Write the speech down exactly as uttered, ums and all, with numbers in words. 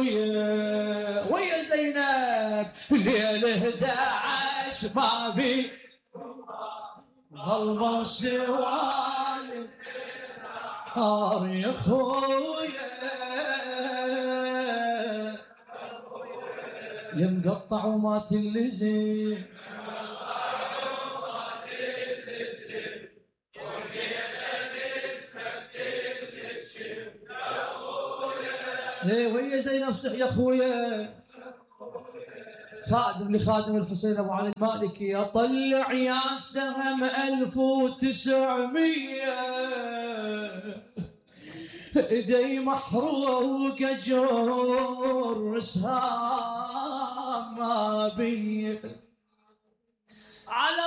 اخويا ويا زينب ليل احد عشر ما بي ظلمة وسوالف نار يا اخويا يا مقطع وما تلزم ايه ويا زينب صح يا اخويا خادم لخادم الحسين ابو علي المالكي اطلع يا سهم ألف وتسعمية ايدي محروقه جور سهام ما بي على